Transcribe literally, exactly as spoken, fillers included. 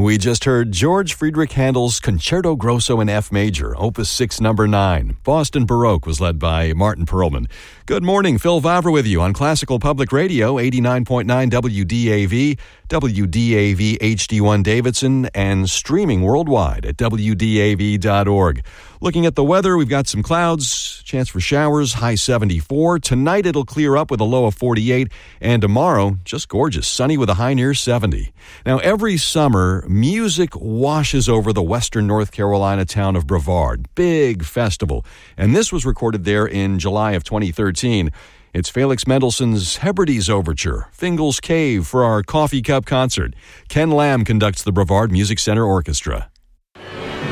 We just heard George Friedrich Handel's Concerto Grosso in F Major, Opus six, number nine. Boston Baroque was led by Martin Perlman. Good morning, Phil Vavra with you on Classical Public Radio, eighty-nine point nine W D A V, W D A V H D one Davidson, and streaming worldwide at W D A V dot org. Looking at the weather, we've got some clouds, chance for showers, high seventy-four. Tonight it'll clear up with a low of forty-eight, and tomorrow, just gorgeous, sunny with a high near seventy. Now, every summer, music washes over the western North Carolina town of Brevard. Big festival. And this was recorded there in July of twenty thirteen. It's Felix Mendelssohn's Hebrides Overture, Fingal's Cave for our coffee cup concert. Ken Lamb conducts the Brevard Music Center Orchestra.